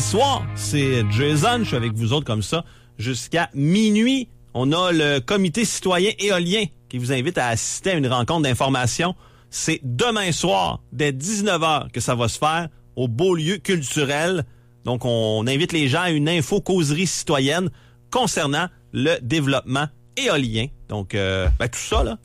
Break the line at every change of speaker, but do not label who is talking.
Ce soir, c'est Jason, je suis avec vous autres comme ça, jusqu'à minuit. On a le comité citoyen éolien qui vous invite à assister à une rencontre d'information. C'est demain soir, dès 19h, que ça va se faire au Beaulieu culturel. Donc, on invite les gens à une info-causerie citoyenne concernant le développement éolien. Donc, tout ça, là,